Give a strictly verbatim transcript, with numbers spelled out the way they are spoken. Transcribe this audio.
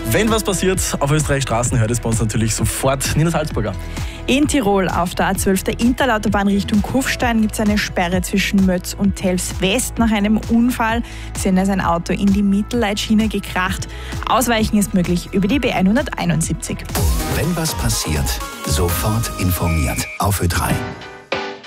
Wenn was passiert auf Österreichs Straßen, hört es bei uns natürlich sofort. Nina Salzburger. In Tirol auf der A zwölf der Interlautobahn Richtung Kufstein gibt es eine Sperre zwischen Mötz und Telfs West nach einem Unfall. Sind also ein Auto in die Mittelleitschiene gekracht. Ausweichen ist möglich über die B hunderteinundsiebzig. Wenn was passiert, sofort informiert auf Ö drei.